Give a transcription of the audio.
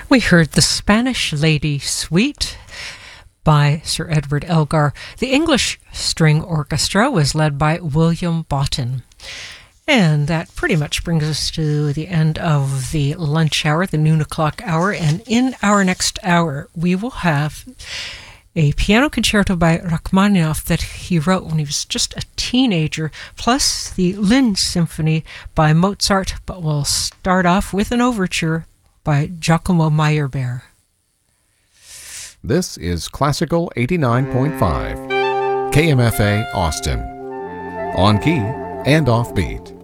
We heard The Spanish Lady Suite by Sir Edward Elgar. The English String Orchestra was led by William Botton. And that pretty much brings us to the end of the lunch hour, the noon o'clock hour. And in our next hour, we will have a piano concerto by Rachmaninoff that he wrote when he was just a teenager, plus the Linz Symphony by Mozart. But we'll start off with an overture by Giacomo Meyerbeer. This is Classical 89.5, KMFA Austin, on key and offbeat.